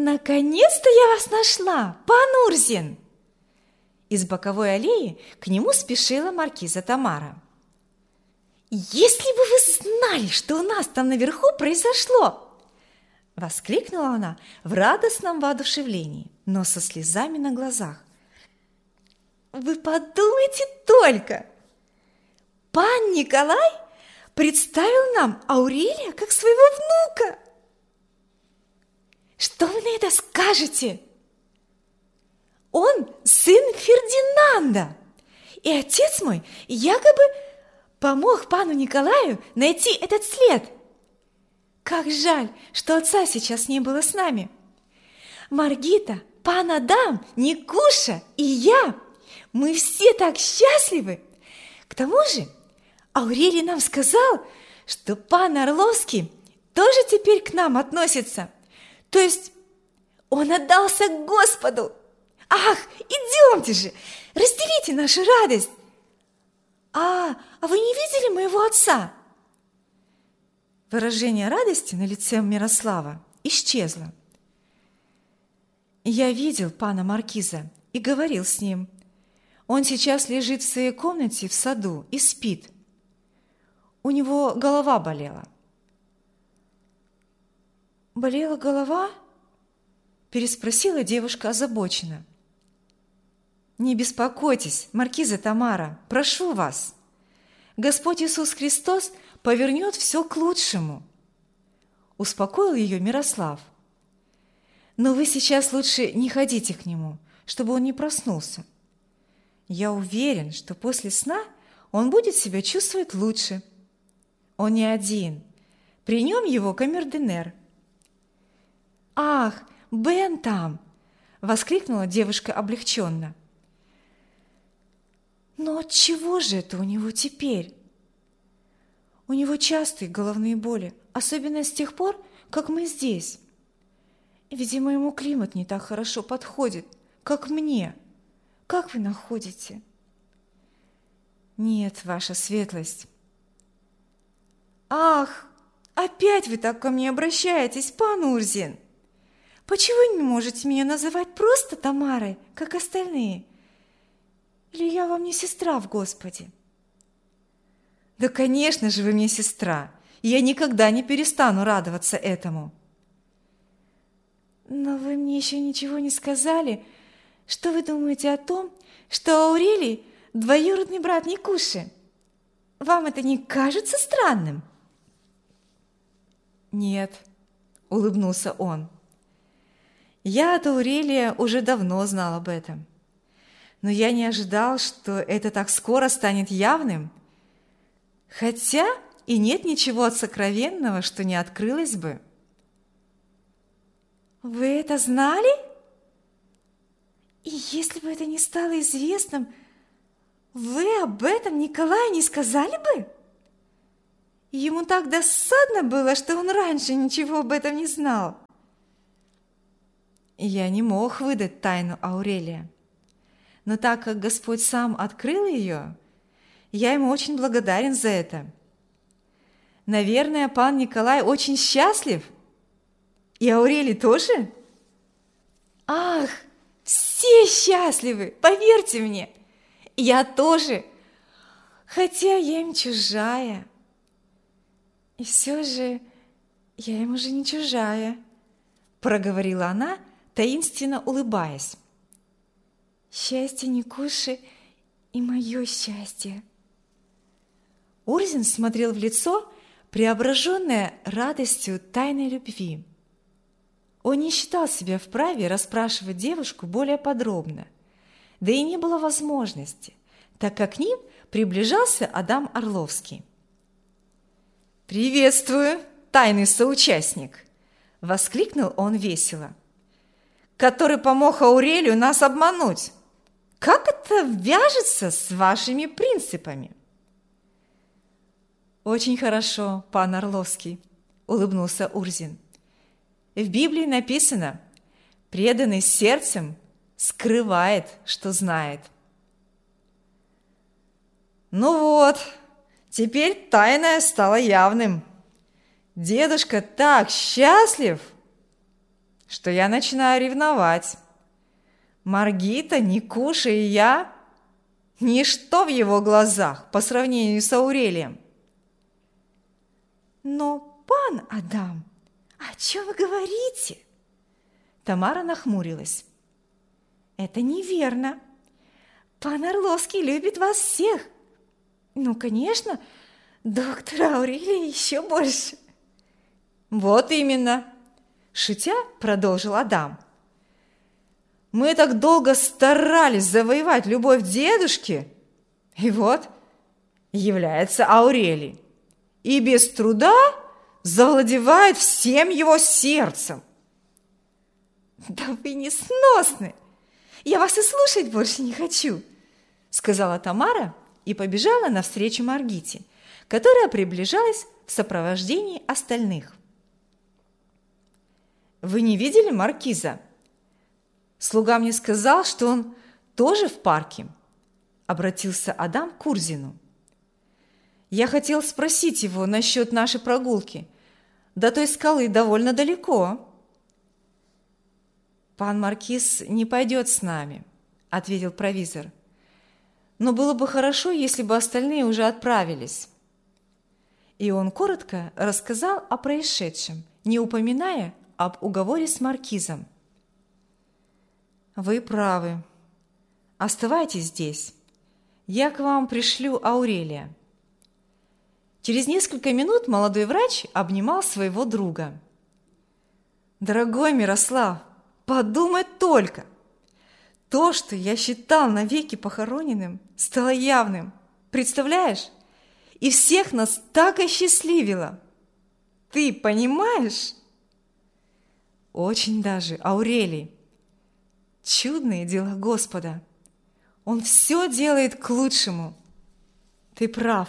Наконец-то я вас нашла, пан Урзин! Из боковой аллеи к нему спешила маркиза Тамара. «Если бы вы знали, что у нас там наверху произошло!» Воскликнула она в радостном воодушевлении, но со слезами на глазах. «Вы подумайте только! Пан Николай представил нам Аурелия как своего внука! Что вы на это скажете? Он сын Фердинанда, и отец мой якобы помог пану Николаю найти этот след. Как жаль, что отца сейчас не было с нами. Маргита, пан Адам, Никуша и я, мы все так счастливы. К тому же Аурелий нам сказал, что пан Орловский тоже теперь к нам относится. То есть он отдался Господу. Ах, идемте же, разделите нашу радость. А вы не видели моего отца? Выражение радости на лице Мирослава исчезло. Я видел пана маркиза и говорил с ним. Он сейчас лежит в своей комнате в саду и спит. У него голова болела. «Болела голова?» – переспросила девушка озабоченно. «Не беспокойтесь, маркиза Тамара, прошу вас. Господь Иисус Христос повернет все к лучшему», – успокоил ее Мирослав. «Но вы сейчас лучше не ходите к нему, чтобы он не проснулся. Я уверен, что после сна он будет себя чувствовать лучше. Он не один, при нем его камердинер». «Ах, Бен там!» – воскликнула девушка облегченно. «Но отчего же это у него теперь?» «У него частые головные боли, особенно с тех пор, как мы здесь. Видимо, ему климат не так хорошо подходит, как мне. Как вы находите?» «Нет, ваша светлость». «Ах, опять вы так ко мне обращаетесь, пан Урзин! Почему не можете меня называть просто Тамарой, как остальные? Или я вам не сестра в Господе?» «Да, конечно же, вы мне сестра, и я никогда не перестану радоваться этому». «Но вы мне еще ничего не сказали. Что вы думаете о том, что Аурелий – двоюродный брат Никуши? Вам это не кажется странным?» «Нет», – улыбнулся он. «Я от Аурелия уже давно знал об этом. Но я не ожидал, что это так скоро станет явным. Хотя и нет ничего от сокровенного, что не открылось бы». «Вы это знали? И если бы это не стало известным, вы об этом Николаю не сказали бы? Ему так досадно было, что он раньше ничего об этом не знал». Я не мог выдать тайну Аурелия. Но так как Господь сам открыл ее, я ему очень благодарен за это. Наверное, пан Николай очень счастлив. И Аурелий тоже? Ах, все счастливы, поверьте мне. Я тоже, хотя я им чужая. И все же я им уже не чужая, проговорила она, таинственно улыбаясь. «Счастье Никуши и мое счастье». Урзин смотрел в лицо, преображенное радостью тайной любви. Он не считал себя вправе расспрашивать девушку более подробно, да и не было возможности, так как к ним приближался Адам Орловский. «Приветствую, тайный соучастник!» – воскликнул он весело. «Который помог Аурелию нас обмануть. Как это вяжется с вашими принципами?» «Очень хорошо, пан Орловский», – улыбнулся Урзин. «В Библии написано: преданный сердцем скрывает, что знает». «Ну вот, теперь тайное стало явным. Дедушка так счастлив, что я начинаю ревновать. Маргита, Никуша и я – ничто в его глазах по сравнению с Аурелием. Но, пан Адам, о чем вы говорите? Тамара нахмурилась. Это неверно. Пан Орловский любит вас всех. Ну, конечно, доктора Аурелия еще больше. Вот именно, шутя, продолжил Адам. Мы так долго старались завоевать любовь дедушки, и вот является Аурелий, и без труда завладевает всем его сердцем. Да вы несносны! Я вас и слушать больше не хочу, сказала Тамара и побежала навстречу Маргите, которая приближалась в сопровождении остальных. Вы не видели маркиза? Слуга мне сказал, что он тоже в парке, обратился Адам к Курзину. Я хотел спросить его насчет нашей прогулки. До той скалы довольно далеко. Пан маркиз не пойдет с нами, ответил провизор. Но было бы хорошо, если бы остальные уже отправились. И он коротко рассказал о происшедшем, не упоминая об уговоре с маркизом. Вы правы. Оставайтесь здесь. Я к вам пришлю Аурелия. Через несколько минут молодой врач обнимал своего друга. Дорогой Мирослав, подумай только. То, что я считал навеки похороненным, стало явным. Представляешь? И всех нас так осчастливило. Ты понимаешь? Очень даже, Аурелий. Чудные дела Господа. Он все делает к лучшему. Ты прав.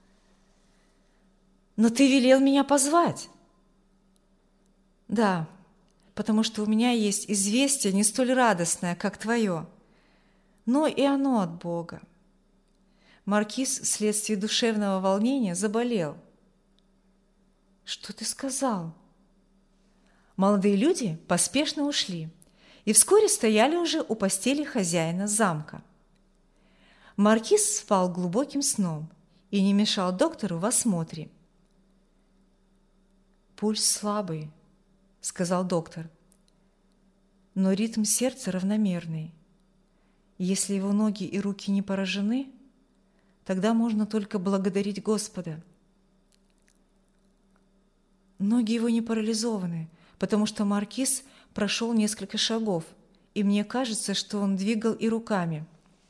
Но ты велел меня позвать. Да, потому что у меня есть известие не столь радостное, как твое, но и оно от Бога. Маркиз вследствие душевного волнения заболел. Что ты сказал? Молодые люди поспешно ушли и вскоре стояли уже у постели хозяина замка. Маркиз спал глубоким сном и не мешал доктору в осмотре. «Пульс слабый», — сказал доктор, — «но ритм сердца равномерный. Если его ноги и руки не поражены, тогда можно только благодарить Господа. Ноги его не парализованы, потому что маркиз прошел несколько шагов, и мне кажется, что он двигал и руками.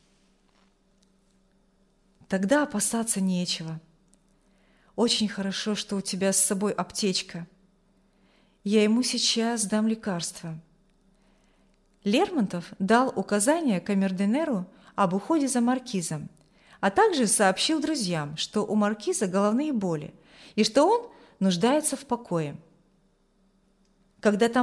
Тогда опасаться нечего. Очень хорошо, что у тебя с собой аптечка. Я ему сейчас дам лекарство». Лермонтов дал указание камердинеру об уходе за маркизом, а также сообщил друзьям, что у маркиза головные боли и что он нуждается в покое. Когда